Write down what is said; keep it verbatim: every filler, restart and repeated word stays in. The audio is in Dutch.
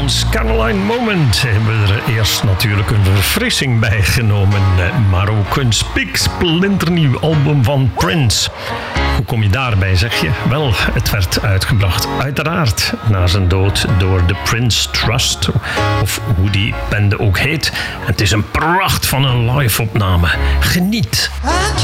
ons Caroline Moment hebben we er eerst natuurlijk een verfrissing bij genomen, maar ook een spiksplinternieuw album van Prince. Hoe kom je daarbij, zeg je? Wel, het werd uitgebracht uiteraard na zijn dood door de Prince Trust, of hoe die bende ook heet. Het is een pracht van een live-opname. Geniet!